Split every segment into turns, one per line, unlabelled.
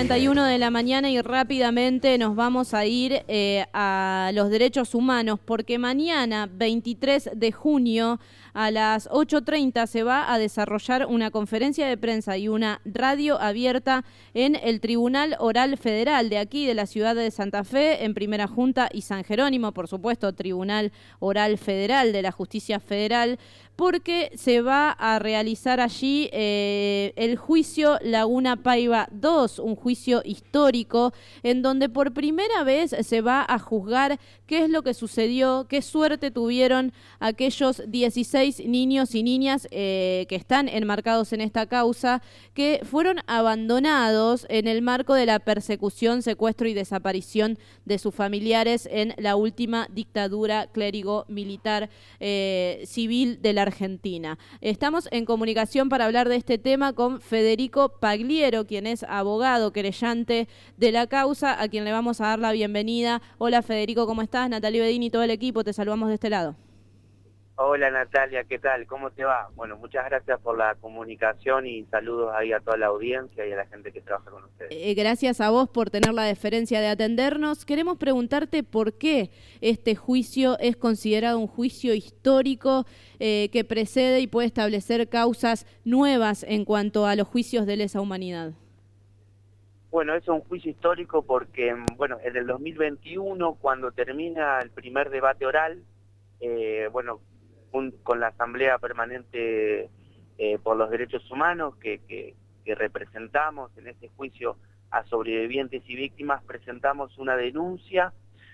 8:41 de la mañana y rápidamente nos vamos a ir a los derechos humanos porque mañana, 23 de junio, a las 8:30 se va a desarrollar una conferencia de prensa y una radio abierta en el Tribunal Oral Federal de aquí, de la ciudad de Santa Fe, en Primera Junta y San Jerónimo, por supuesto, Tribunal Oral Federal de la Justicia Federal, porque se va a realizar allí el juicio Laguna Paiva II, un juicio histórico en donde por primera vez se va a juzgar qué es lo que sucedió, qué suerte tuvieron aquellos 16 niños y niñas que están enmarcados en esta causa, que fueron abandonados en el marco de la persecución, secuestro y desaparición de sus familiares en la última dictadura clérigo-militar civil de la Argentina. Estamos en comunicación para hablar de este tema con Federico Pagliero, quien es abogado querellante de la causa, a quien le vamos a dar la bienvenida. Hola Federico, ¿cómo estás? Natalia Bedini y todo el equipo, te saludamos de este lado.
Hola Natalia, ¿qué tal? ¿Cómo te va? Bueno, muchas gracias por la comunicación y saludos ahí a toda la audiencia y a la gente que trabaja con ustedes.
Gracias a vos por tener la deferencia de atendernos. Queremos preguntarte por qué este juicio es considerado un juicio histórico que precede y puede establecer causas nuevas en cuanto a los juicios de lesa humanidad.
Bueno, es un juicio histórico porque, bueno, en el 2021, cuando termina el primer debate oral, con la Asamblea Permanente por los Derechos Humanos que representamos en este juicio a sobrevivientes y víctimas, presentamos una denuncia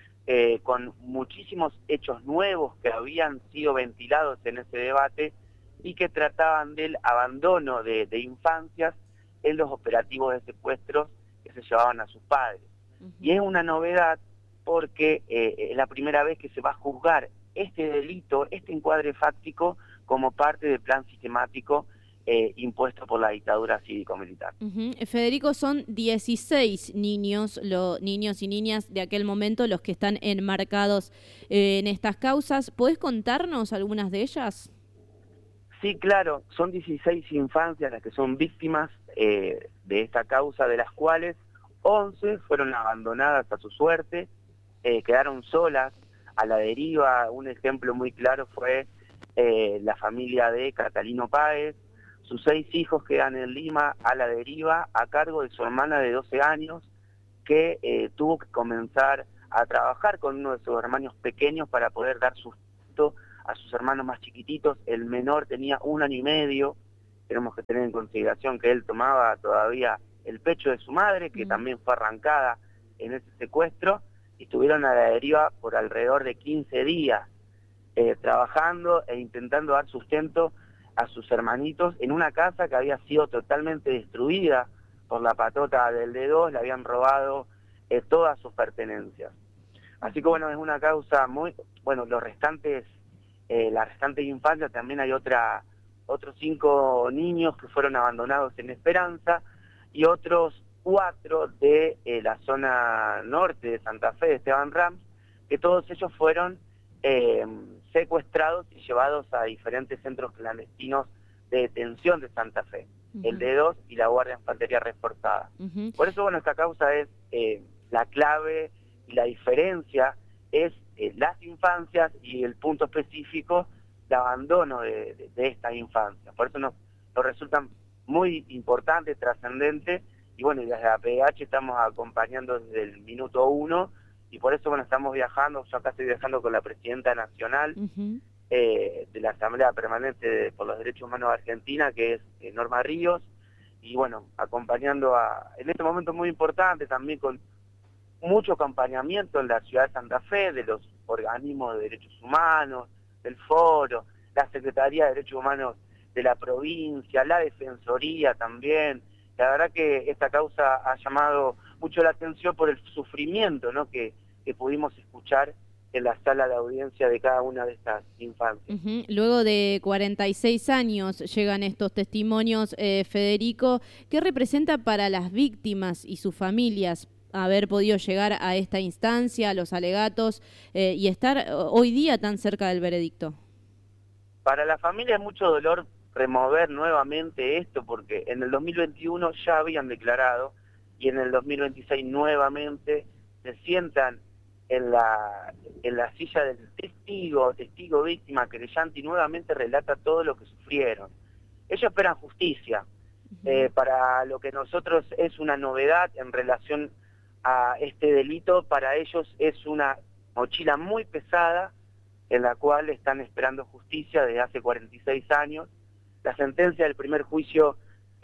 con muchísimos hechos nuevos que habían sido ventilados en ese debate y que trataban del abandono de infancias en los operativos de secuestros que se llevaban a sus padres. Y es una novedad porque es la primera vez que se va a juzgar este delito, este encuadre fáctico, como parte del plan sistemático impuesto por la dictadura cívico-militar.
Federico, son 16 niños y niñas de aquel momento los que están enmarcados en estas causas. ¿Podés contarnos algunas de ellas?
Sí, claro, son 16 infancias las que son víctimas de esta causa, de las cuales 11 fueron abandonadas a su suerte, quedaron solas, a la deriva. Un ejemplo muy claro fue la familia de Catalino Páez. Sus 6 hijos quedan en Lima a la deriva a cargo de su hermana de 12 años que tuvo que comenzar a trabajar con uno de sus hermanos pequeños para poder dar sustento a sus hermanos más chiquititos. El menor tenía 1 año y medio. Tenemos que tener en consideración que él tomaba todavía el pecho de su madre, que también fue arrancada en ese secuestro, y estuvieron a la deriva por alrededor de 15 días, trabajando e intentando dar sustento a sus hermanitos en una casa que había sido totalmente destruida por la patota del D2, le habían robado todas sus pertenencias. Así que bueno, es una causa muy, bueno, la restante infancia, también hay otros 5 niños que fueron abandonados en Esperanza y otros 4 de la zona norte de Santa Fe, de Esteban Rams, que todos ellos fueron secuestrados y llevados a diferentes centros clandestinos de detención de Santa Fe, el D2 y la Guardia de Infantería Reforzada. Por eso, bueno, esta causa es la clave y la diferencia es las infancias y el punto específico de abandono de estas infancias. Por eso nos resultan muy importante, trascendente. Y bueno, desde la PDH estamos acompañando desde el minuto 1 y por eso, bueno, estamos viajando. Yo acá estoy viajando con la presidenta nacional de la Asamblea Permanente por los Derechos Humanos de Argentina, que es Norma Ríos, y bueno, acompañando en este momento muy importante, también con mucho acompañamiento en la ciudad de Santa Fe, de los organismos de derechos humanos, del Foro, la Secretaría de Derechos Humanos de la provincia, la Defensoría también. La verdad que esta causa ha llamado mucho la atención por el sufrimiento, ¿no?, que pudimos escuchar en la sala de audiencia de cada una de estas infancias.
Luego de 46 años llegan estos testimonios, Federico. ¿Qué representa para las víctimas y sus familias haber podido llegar a esta instancia, a los alegatos y estar hoy día tan cerca del veredicto?
Para la familia es mucho dolor remover nuevamente esto, porque en el 2021 ya habían declarado y en el 2026 nuevamente se sientan en la silla del testigo víctima, querellante, y nuevamente relata todo lo que sufrieron. Ellos esperan justicia. Para lo que nosotros es una novedad en relación a este delito, para ellos es una mochila muy pesada en la cual están esperando justicia desde hace 46 años. La sentencia del primer juicio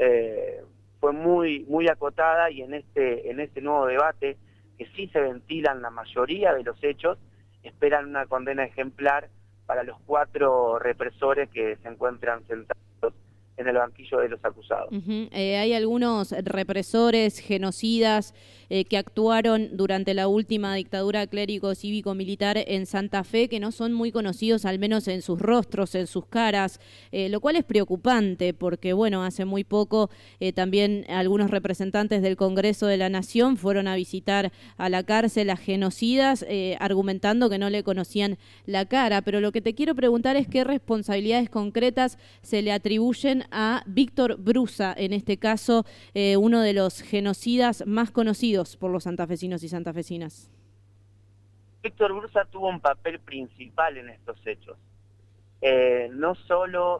fue muy acotada, y en este nuevo debate, que sí se ventilan la mayoría de los hechos, esperan una condena ejemplar para los 4 represores que se encuentran sentados en el banquillo de los acusados.
Hay algunos represores, genocidas, que actuaron durante la última dictadura clérigo-cívico-militar en Santa Fe, que no son muy conocidos, al menos en sus rostros, en sus caras, lo cual es preocupante porque, bueno, hace muy poco también algunos representantes del Congreso de la Nación fueron a visitar a la cárcel a genocidas, argumentando que no le conocían la cara. Pero lo que te quiero preguntar es qué responsabilidades concretas se le atribuyen a Víctor Brusa, en este caso uno de los genocidas más conocidos por los santafesinos y santafesinas.
Víctor Brusa tuvo un papel principal en estos hechos. No solo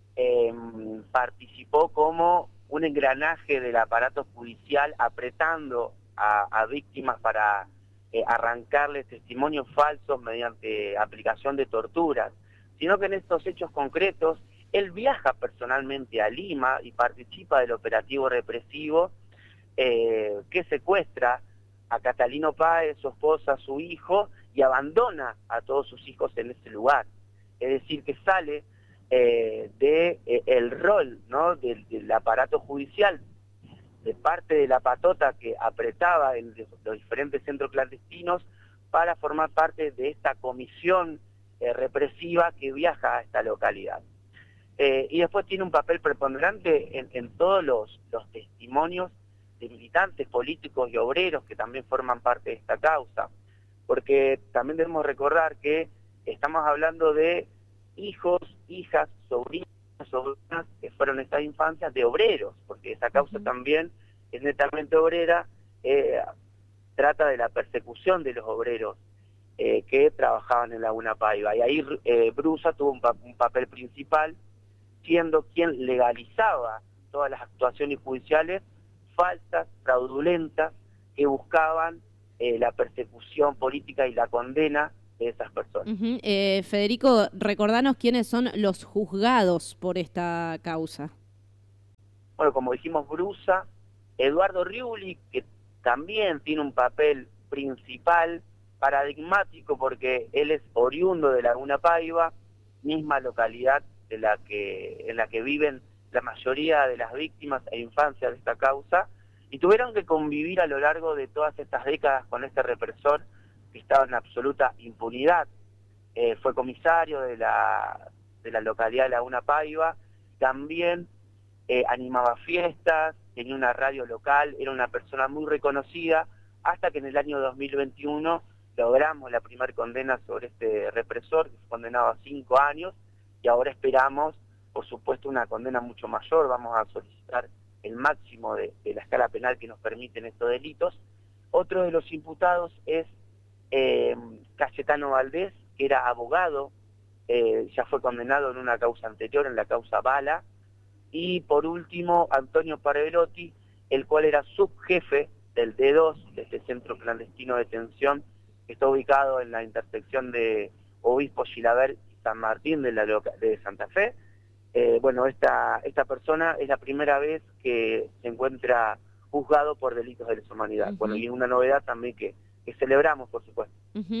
participó como un engranaje del aparato judicial apretando a víctimas para arrancarles testimonios falsos mediante aplicación de torturas, sino que en estos hechos concretos él viaja personalmente a Lima y participa del operativo represivo que secuestra a Catalino Páez, su esposa, su hijo, y abandona a todos sus hijos en ese lugar. Es decir, que sale del rol, ¿no?, del aparato judicial, de parte de la patota que apretaba en los diferentes centros clandestinos, para formar parte de esta comisión represiva que viaja a esta localidad. Y después tiene un papel preponderante en todos los testimonios de militantes políticos y obreros que también forman parte de esta causa, porque también debemos recordar que estamos hablando de hijos, hijas, sobrinos, sobrinas que fueron estas infancias de obreros, porque esa causa también es netamente obrera, trata de la persecución de los obreros que trabajaban en Laguna Paiva, y ahí Brusa tuvo un papel principal, siendo quien legalizaba todas las actuaciones judiciales falsas, fraudulentas, que buscaban la persecución política y la condena de esas personas.
Federico, recordanos quiénes son los juzgados por esta causa.
Bueno, como dijimos, Brusa, Eduardo Riuli, que también tiene un papel principal, paradigmático, porque él es oriundo de Laguna Paiva, misma localidad en la que viven la mayoría de las víctimas e infancias de esta causa, y tuvieron que convivir a lo largo de todas estas décadas con este represor que estaba en absoluta impunidad. Fue comisario de la localidad de Laguna Paiva, también animaba fiestas, tenía una radio local, era una persona muy reconocida, hasta que en el año 2021 logramos la primera condena sobre este represor, que fue condenado a 5 años, y ahora esperamos, por supuesto, una condena mucho mayor. Vamos a solicitar el máximo de la escala penal que nos permiten estos delitos. Otro de los imputados es Cayetano Valdés, que era abogado, ya fue condenado en una causa anterior, en la causa Bala. Y por último, Antonio Parvelotti, el cual era subjefe del D2, de este centro clandestino de detención, que está ubicado en la intersección de Obispo Chilaver y San Martín de Santa Fe. Bueno, esta persona es la primera vez que se encuentra juzgado por delitos de lesa humanidad. Bueno, y una novedad también que celebramos, por supuesto.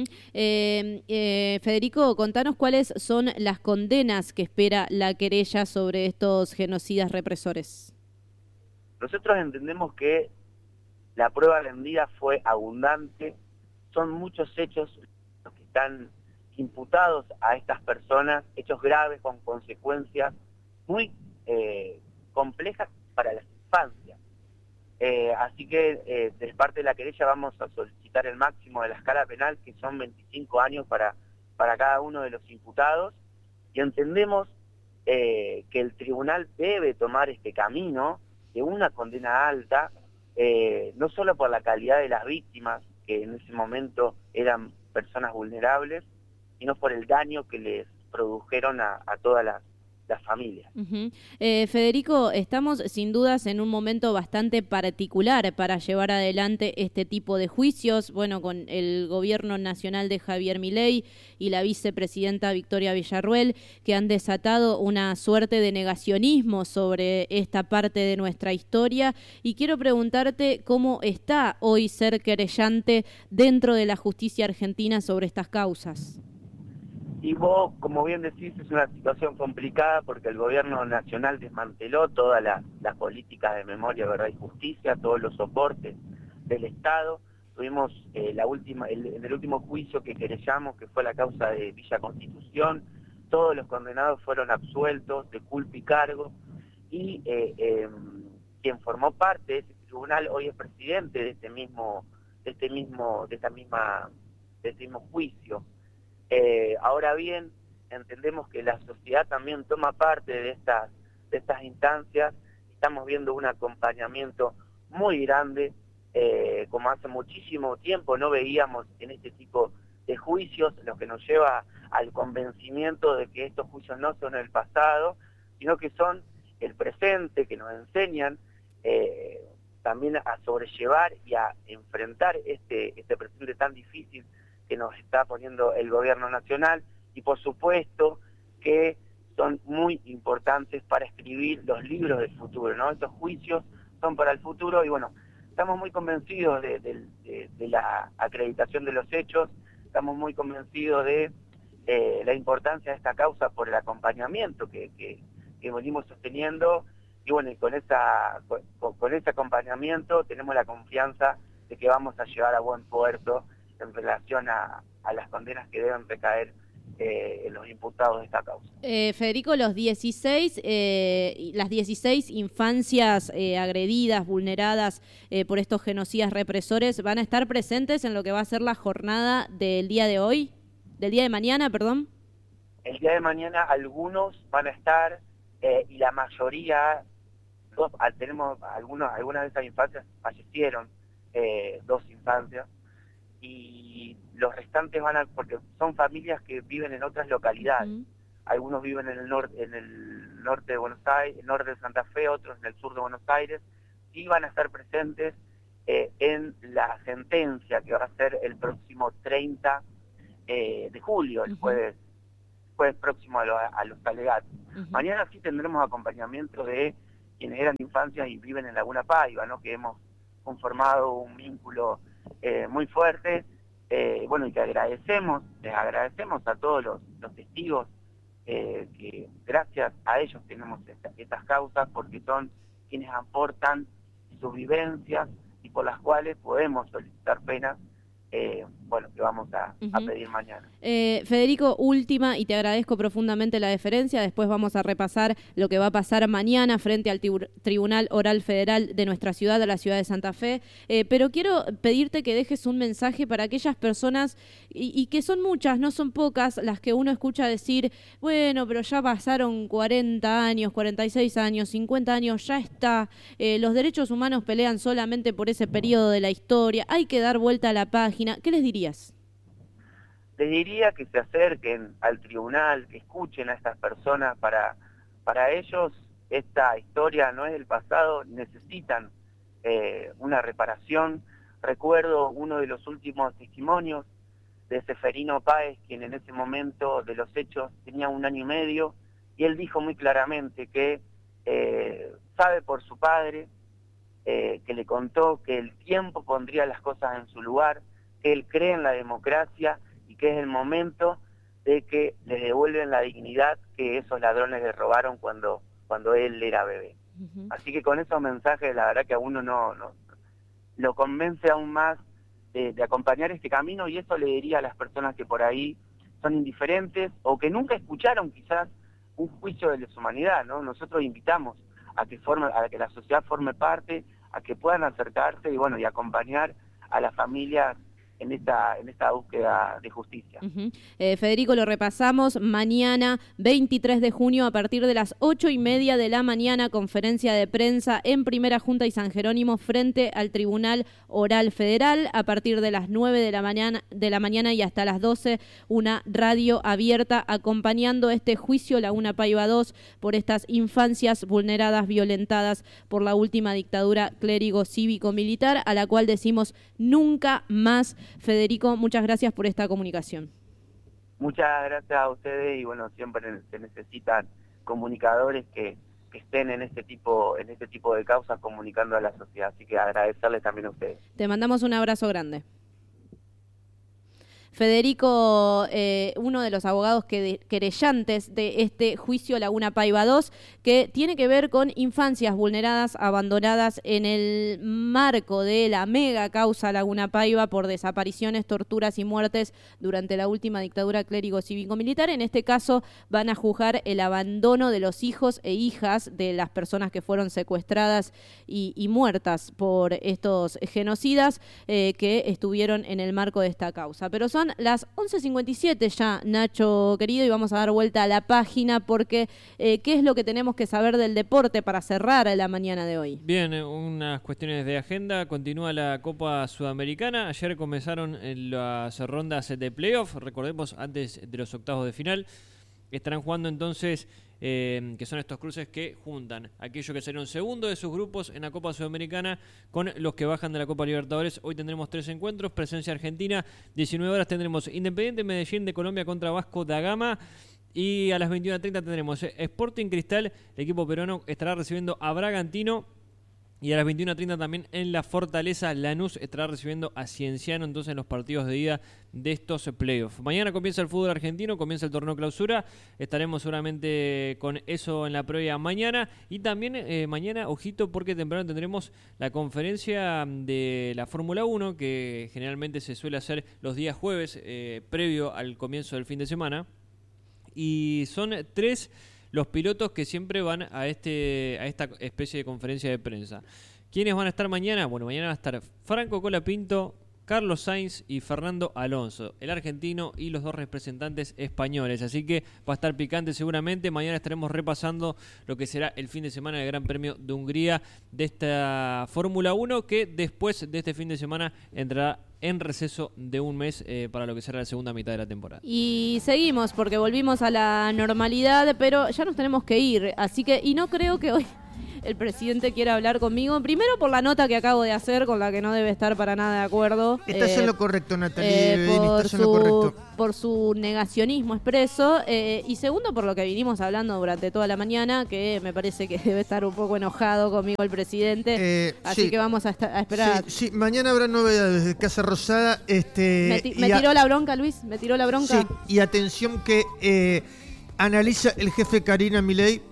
Federico, contanos cuáles son las condenas que espera la querella sobre estos genocidas represores.
Nosotros entendemos que la prueba rendida fue abundante, son muchos hechos los que están imputados a estas personas, hechos graves con consecuencias muy complejas para las infancias. Así que de parte de la querella vamos a solicitar el máximo de la escala penal, que son 25 años para cada uno de los imputados, y entendemos que el tribunal debe tomar este camino de una condena alta, no solo por la calidad de las víctimas, que en ese momento eran personas vulnerables, sino por el daño que les produjeron a todas las familias.
Federico, estamos sin dudas en un momento bastante particular para llevar adelante este tipo de juicios, bueno, con el gobierno nacional de Javier Milei y la vicepresidenta Victoria Villarruel, que han desatado una suerte de negacionismo sobre esta parte de nuestra historia, y quiero preguntarte cómo está hoy ser querellante dentro de la justicia argentina sobre estas causas.
Y vos, como bien decís, es una situación complicada porque el gobierno nacional desmanteló todas las políticas de memoria, verdad y justicia, todos los soportes del Estado. Tuvimos en el último juicio que querellamos, que fue la causa de Villa Constitución, todos los condenados fueron absueltos de culpa y cargo, y quien formó parte de ese tribunal hoy es presidente de este mismo juicio. Ahora bien, entendemos que la sociedad también toma parte de estas instancias. Estamos viendo un acompañamiento muy grande, como hace muchísimo tiempo no veíamos en este tipo de juicios, lo que nos lleva al convencimiento de que estos juicios no son el pasado, sino que son el presente, que nos enseñan también a sobrellevar y a enfrentar este presente tan difícil que nos está poniendo el gobierno nacional, y por supuesto que son muy importantes para escribir los libros del futuro, ¿no? Estos juicios son para el futuro, y bueno, estamos muy convencidos de la acreditación de los hechos, estamos muy convencidos de la importancia de esta causa por el acompañamiento que venimos sosteniendo, y bueno, y con ese acompañamiento tenemos la confianza de que vamos a llevar a buen puerto en relación a las condenas que deben recaer en los imputados de esta causa.
Federico, las 16 infancias agredidas, vulneradas por estos genocidas represores, ¿van a estar presentes en lo que va a ser la jornada del día de mañana, perdón?
El día de mañana algunos van a estar, y la mayoría, algunas de esas infancias fallecieron, 2 infancias, y los restantes porque son familias que viven en otras localidades. Algunos viven en el norte de Buenos Aires, el norte de Santa Fe, otros en el sur de Buenos Aires, y van a estar presentes en la sentencia que va a ser el próximo 30 de julio, el jueves próximo a los alegatos. Mañana sí tendremos acompañamiento de quienes eran infancias y viven en Laguna Paiva, ¿no? Que hemos conformado un vínculo muy fuerte, bueno, y que les agradecemos a todos los testigos, que gracias a ellos tenemos estas causas, porque son quienes aportan sus vivencias y por las cuales podemos solicitar penas, bueno, que vamos a pedir mañana.
Federico, última, y te agradezco profundamente la deferencia. Después vamos a repasar lo que va a pasar mañana frente al Tribunal Oral Federal de nuestra ciudad, de la ciudad de Santa Fe. Pero quiero pedirte que dejes un mensaje para aquellas personas, y que son muchas, no son pocas, las que uno escucha decir, bueno, pero ya pasaron 40 años, 46 años, 50 años, ya está. Los derechos humanos pelean solamente por ese periodo de la historia, hay que dar vuelta a la página. ¿Qué les dirías?
Les diría que se acerquen al tribunal, que escuchen a estas personas. Para ellos esta historia no es del pasado, necesitan una reparación. Recuerdo uno de los últimos testimonios de Seferino Páez, quien en ese momento de los hechos tenía 1 año y medio, y él dijo muy claramente que sabe por su padre, que le contó que el tiempo pondría las cosas en su lugar, que él cree en la democracia y que es el momento de que le devuelven la dignidad que esos ladrones le robaron cuando él era bebé. Así que con esos mensajes, la verdad que a uno no lo convence aún más de acompañar este camino, y eso le diría a las personas que por ahí son indiferentes o que nunca escucharon quizás un juicio de deshumanidad, ¿no? Nosotros invitamos a que la sociedad forme parte, a que puedan acercarse y bueno, y acompañar a las familias esta búsqueda de justicia.
Federico, lo repasamos, mañana 23 de junio a partir de las 8:30 de la mañana, conferencia de prensa en Primera Junta y San Jerónimo frente al Tribunal Oral Federal. A partir de las 9 de la mañana y hasta las 12, una radio abierta acompañando este juicio Laguna Paiva 2 por estas infancias vulneradas, violentadas por la última dictadura clérigo-cívico-militar, a la cual decimos nunca más. Federico, muchas gracias por esta comunicación.
Muchas gracias a ustedes y bueno, siempre se necesitan comunicadores que estén en este tipo de causas comunicando a la sociedad, así que agradecerles también a ustedes.
Te mandamos un abrazo grande. Federico, uno de los abogados querellantes de este juicio Laguna Paiva 2, que tiene que ver con infancias vulneradas, abandonadas en el marco de la mega causa Laguna Paiva por desapariciones, torturas y muertes durante la última dictadura clérigo-cívico-militar. En este caso van a juzgar el abandono de los hijos e hijas de las personas que fueron secuestradas y muertas por estos genocidas que estuvieron en el marco de esta causa. Pero son las 11:57 ya, Nacho querido, y vamos a dar vuelta a la página porque ¿qué es lo que tenemos que saber del deporte para cerrar la mañana de hoy?
Bien, unas cuestiones de agenda. Continúa la Copa Sudamericana. Ayer comenzaron las rondas de playoff, recordemos, antes de los octavos de final. Estarán jugando entonces, que son estos cruces que juntan aquellos que salieron segundo de sus grupos en la Copa Sudamericana con los que bajan de la Copa Libertadores. Hoy tendremos 3 encuentros, presencia argentina, 19 horas tendremos Independiente Medellín de Colombia contra Vasco da Gama. Y a las 21:30 tendremos Sporting Cristal, el equipo peruano estará recibiendo a Bragantino. Y a las 21:30 también en la Fortaleza, Lanús estará recibiendo a Cienciano, entonces en los partidos de ida de estos playoffs. Mañana comienza el fútbol argentino, comienza el torneo clausura, estaremos seguramente con eso en la previa mañana. Y también mañana, ojito, porque temprano tendremos la conferencia de la Fórmula 1, que generalmente se suele hacer los días jueves, previo al comienzo del fin de semana. Y son 3... los pilotos que siempre van a esta especie de conferencia de prensa. ¿Quiénes van a estar mañana? Bueno, mañana va a estar Franco Colapinto, Carlos Sainz y Fernando Alonso, el argentino y los 2 representantes españoles. Así que va a estar picante seguramente. Mañana estaremos repasando lo que será el fin de semana del Gran Premio de Hungría de esta Fórmula 1, que después de este fin de semana entrará en receso de un mes para lo que será la segunda mitad de la temporada.
Y seguimos porque volvimos a la normalidad, pero ya nos tenemos que ir. Así que, y no creo que hoy el presidente quiera hablar conmigo. Primero por la nota que acabo de hacer, con la que no debe estar para nada de acuerdo.
Estás en lo correcto, Natalie. Estás en lo correcto.
Por su negacionismo expreso. Y segundo, por lo que vinimos hablando durante toda la mañana, que me parece que debe estar un poco enojado conmigo el presidente. Así que vamos a esperar.
Sí, mañana habrá novedades de Casa Rosada.
Me tiró la bronca, Luis. Me tiró la bronca.
Sí, y atención que analiza el jefe Karina Milei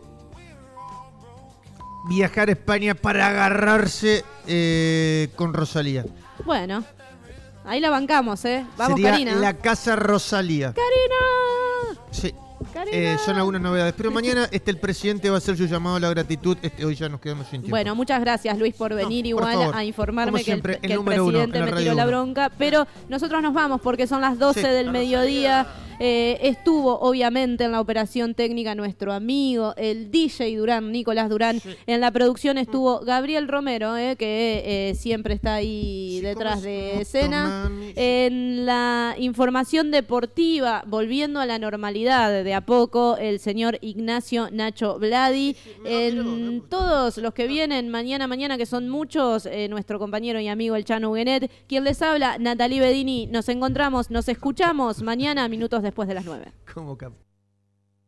viajar a España para agarrarse con Rosalía.
Bueno, ahí la bancamos, Vamos,
sería
Karina.
La Casa Rosalía.
¡Karina!
Sí.
Karina.
Son algunas novedades. Pero mañana el presidente va a hacer su llamado a la gratitud. Hoy ya nos quedamos sin tiempo.
Bueno, muchas gracias, Luis, por venir igual a informarme que el presidente me tiró la bronca. Pero nosotros nos vamos porque son las 12 del mediodía. Estuvo obviamente en la operación técnica nuestro amigo, el DJ Durán, Nicolás Durán. Sí. En la producción estuvo Gabriel Romero, que siempre está ahí detrás de escena. En la información deportiva, volviendo a la normalidad de a poco, el señor Ignacio Nacho Vladi. En todos los que vienen mañana, que son muchos, nuestro compañero y amigo el Chano Huguenet. Quien les habla, Natalie Bedini. Nos encontramos, nos escuchamos mañana, minutos después de las 9.
¿Cómo, Cap?